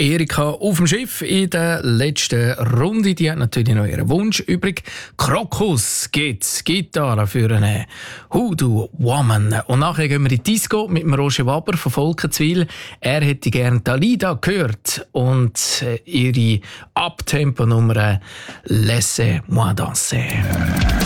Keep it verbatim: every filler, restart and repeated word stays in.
Erika auf dem Schiff in der letzten Runde. Die hat natürlich noch ihren Wunsch übrig. Krokus gibt's Gitarre für eine Hoodoo Woman. Und nachher gehen wir in die Disco mit dem Roger Waber von Volkenswil. Er hätte gerne Dalida gehört und ihre Abtempo-Nummer «Laissez-moi danser».